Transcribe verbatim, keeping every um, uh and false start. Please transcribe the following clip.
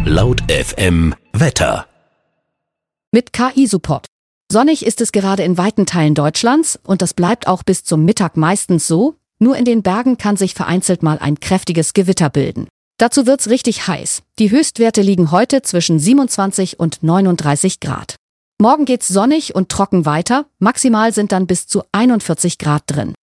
Laut F M Wetter. Mit K I-Support. Sonnig ist es gerade in weiten Teilen Deutschlands und das bleibt auch bis zum Mittag meistens so. Nur in den Bergen kann sich vereinzelt mal ein kräftiges Gewitter bilden. Dazu wird's richtig heiß. Die Höchstwerte liegen heute zwischen siebenundzwanzig und neununddreißig Grad. Morgen geht's sonnig und trocken weiter. Maximal sind dann bis zu einundvierzig Grad drin.